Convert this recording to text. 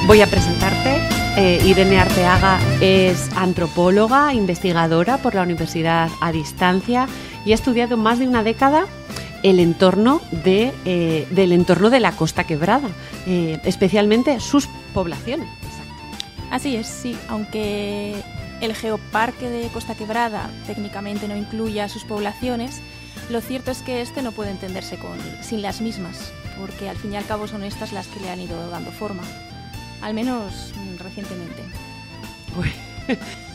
Voy a presentarte. Irene Arteaga es antropóloga, investigadora por la Universidad a Distancia y ha estudiado más de una década del entorno de la Costa Quebrada, especialmente sus poblaciones. Así es, sí, aunque el geoparque de Costa Quebrada técnicamente no incluya sus poblaciones, lo cierto es que este no puede entenderse sin las mismas, porque al fin y al cabo son estas las que le han ido dando forma, al menos recientemente. Uy.